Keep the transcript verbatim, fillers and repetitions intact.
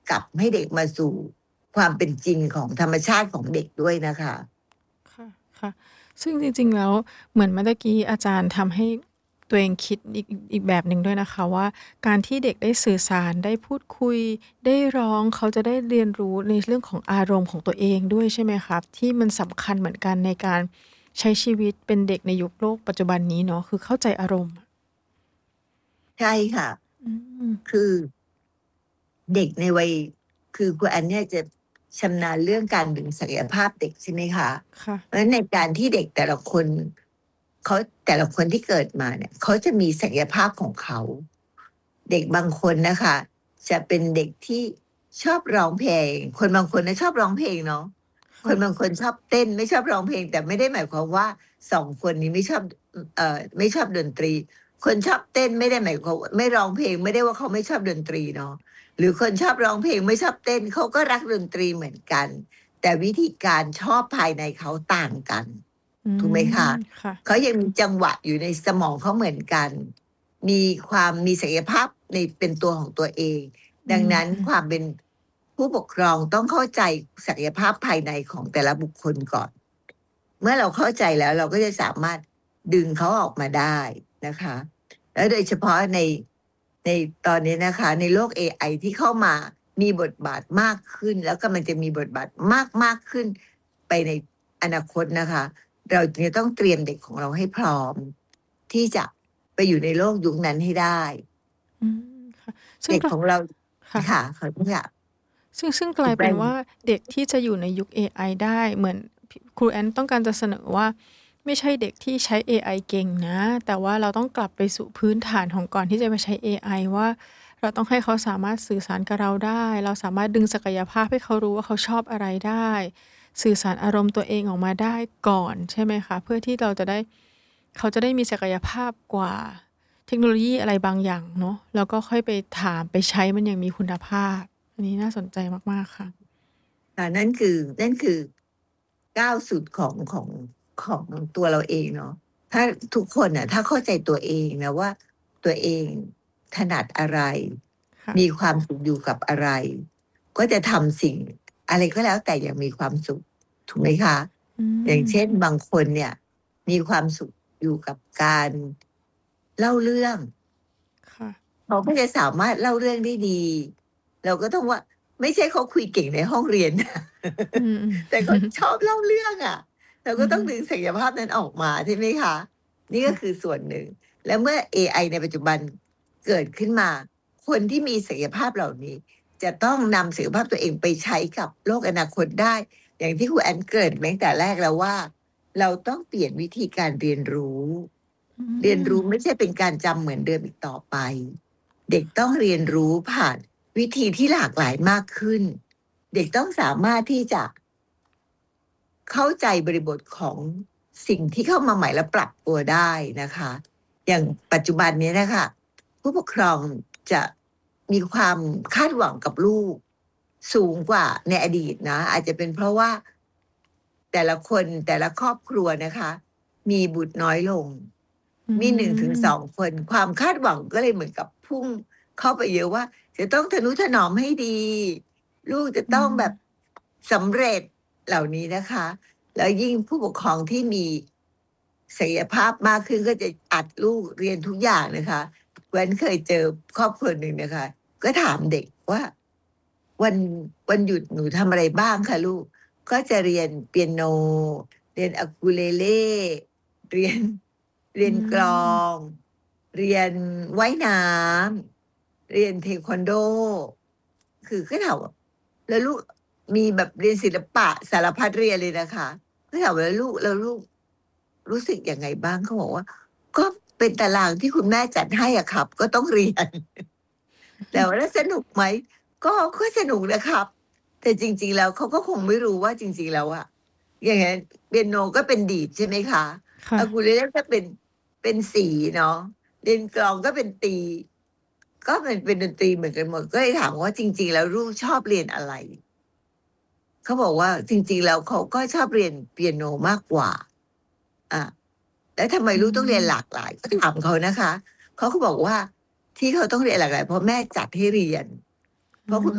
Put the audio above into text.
กลับให้เด็กมาสู่ความเป็นจริงของธรรมชาติของเด็กด้วยนะคะค่ะ ค่ะ ซึ่งจริง ๆ แล้วเหมือนเมื่อตะกี้อาจารย์ทำให้ตัวเองคิดอีก อีกแบบหนึ่งด้วยนะคะว่า การที่เด็กได้สื่อสาร ได้พูดคุย ได้ร้อง เขาจะได้เรียนรู้ในเรื่องของอารมณ์ของตัวเองด้วยใช่ไหมคะ? ที่มันสำคัญเหมือนกันในการใช้ชีวิตเป็นเด็กในยุคโลกปัจจุบันนี้เนาะ คือเข้าใจอารมณ์ใช่ค่ะอืมคือ เด็กในวัย คือคุณอันเนี่ยจะชำนาญเรื่องการดึงศักยภาพเด็กใช่ไหมคะ? ค่ะเพราะฉะนั้นในการที่เด็กแต่ละคน เขา แต่ละคนที่เกิดมาเนี่ย เขาจะมีศักยภาพของเขา เด็กบางคนนะคะ จะเป็นเด็กที่ชอบร้องเพลง คนบางคนน่ะชอบร้องเพลงเนาะคค่นะบางคนชอบเต้น ไม่ชอบร้องเพลง แต่ไม่ได้หมายความว่า สอง คนนี้ไม่ชอบ อ เอ่อ ไม่ชอบดนตรี คนชอบเต้นไม่ได้หมายความว่า ไม่ร้องเพลงไม่ได้ว่าเขาไม่ชอบดนตรีเนาะ หรือคนชอบร้องเพลงไม่ชอบเต้น เขาก็รักดนตรีเหมือนกัน แต่วิธีการชอบภายในเขาต่างกันอืถูกไหมคะ? ม ค่ะเขายังมีจังหวะอยู่ในสมองเขาเหมือนกัน มีความ มีศักยภาพใน เป็นตัวของตัวเองอืดังนั้นม ๆความเป็นผู้ปกครองต้องเข้าใจศักยภาพภายในของแต่ละบุคคลก่อน เมื่อเราเข้าใจแล้วเราก็จะสามารถดึงเขาออกมาได้นะคะ แล้วโดยเฉพาะใน ในตอนนี้นะคะ ในโลกเอไอที่เข้ามามีบทบาทมากขึ้น แล้วกำลังจะมีบทบาทมาก ๆ ขึ้นไปในอนาคตนะคะ เราจึงจะต้องเตรียมเด็กของเราให้พร้อม ที่จะไปอยู่ในโลกยุคนั้นให้ได้อืม ค่ะ ซึ่เงก็ด็กของเราค่ะค่ะ ขอโทษค่ะซึ่ง ซึ่งกคลุาณยแเปป็้นงว่าเด็กที่จะอยู่ในยุคเอไอได้ เหมือน พ ครูแอนต้องการจะเสนอว่า ไม่ใช่เด็กที่ใช้เอไอเก่งนะ แต่ว่าเราต้องกลับไปสู่พื้นฐานของก่อนที่จะไปใช้เอไอว่า เราต้องให้เขาสามารถสื่อสารกับเราได้ เราสามารถดึงศักยภาพให้เขารู้ว่าเขาชอบอะไรได้ สื่อสารอารมณ์ตัวเองออกมาได้ก่อน ใช่ไหมคะ เพื่อที่เราจะได้ เขาจะได้มีศักยภาพกว่าเทคโนโลยีอะไรบางอย่างเนาะ แล้วก็ค่อยไปถาม ไปใช้มันอย่างมีคุณภาพ อันนี้น่าสนใจมาก ๆ ค่ะค่ะ นั่นคือ นั่นคือก้าวสุดของ ของ ของตัวเราเองเนาะ ถ้าทุกคนน่ะ ถ้าเข้าใจตัวเองนะว่า ตัวเองถนัดอะไรค่มีะความสุขอยู่กับอะไร ก็จะทำสิ่งอะไรก็แล้วแต่อย่างมีความสุข ถูกไหมคะ? อือย่างเช่นมบางคนเนี่ยมีความสุขอยู่กับการเล่าเรื่องค่ะเขาก็จะสามารถเล่าเรื่องได้ดี เราก็ต้องว่า ไม่ใช่เขาคุยเก่งในห้องเรียน นะอืมแต่เขาชอบเล่าเรื่องอะ เราอืก็ต้องมดึงศักยภาพนั้นออกมา ใช่ไหมคะ? นี่คก็่ะคือส่วนหนึ่ง แล้วเมื่อเอไอในปัจจุบันเกิดขึ้นมา คนที่มีศักยภาพเหล่านี้ จะต้องนำศักยภาพตัวเองไปใช้กับโลกอนาคตได้ อย่างที่ครูแอนเกริ่นไว้ตั้งแต่แรกแล้วว่า เราต้องเปลี่ยนวิธีการเรียนรู้อืเรียนรู้มไม่ใช่เป็นการจำเหมือนเดิมอีกต่อไป เด็กต้องเรียนรู้ผ่านวิธีที่หลากหลายมากขึ้น เด็กต้องสามารถที่จะ เข้าใจบริบทของสิ่งที่เข้ามาใหม่และปรับตัวได้นะคะ อย่างปัจจุบันนี้น่ะค่ะ ผู้ปกครองจะมีความคาดหวังกับลูกสูงกว่าในอดีตนะ อาจจะเป็นเพราะว่า แต่ละคน แต่ละครอบครัวนะคะ มีบุตรน้อยลงอืมี หนึ่งถึงสอมง คน ความคาดหวังก็เลยเหมือนกับพุ่งเข้าไปเยอะว่า จะต้องทะนุถนอมให้ดี ลูกจะอืต้องแบบมสำเร็จเหล่านี้นะคะ แล้วยิ่งผู้ปกครองที่มีศักยภาพมากขึ้น ก็จะอัดลูกเรียนทุกอย่างนะคะ แว้นเคยเจอครอบครัวหนึ่งนะคะ ก็ถามเด็กว่า "วัน วันหยุดหนูทำอะไรบ้างคะลูก?" ก็จะเรียนเปียโน เรียน Ukulele เรียน เรีอืยนกลอมง เรียนว่ายน้ำ เรียนเทควันโด คือก็ถามว่า "แล้วลูก" มีแบบเรียนศิลปะสารพัดเรียนเลยนะคะ ก็ถามว่า "แล้วลูก แล้วลูกรู้สึกยังไงบ้าง?" เขาบอกว่า "ก็เป็นตารางที่คุณแม่จัดให้อะครับ ก็ต้อง เรียน" แต่ว่าแล้วสนุกไหม? ก็ ก็สนุกนะครับ แต่จริง ๆ แล้วเขาก็คงไม่รู้ว่าจริง ๆ แล้วอะ อย่างงั้นเปียโนก็เป็นดีด ใช่ไหมคะ? ค่ะ Ukulele ก็เป็น เป็นสีเนาะ เรียนกลองก็เป็นตี ก็เป็น เป็นดนตรีเหมือนกันหมด ก็เลยถามว่า "จริง ๆ แล้วลูกชอบเรียนอะไร?" เขาบอกว่า "จริง ๆ แล้วเขาก็ชอบเรียนเปียโนมากกว่า" อา "แล้วทำไมอืลูกต้องเรียนหลมากหลาย?" ก็ถามเขานะคะ เขาก็บอกว่า "ที่เขาต้องเรียนหลากหลาย เพราะแม่จัดให้เรียน" เพอืราะคุณม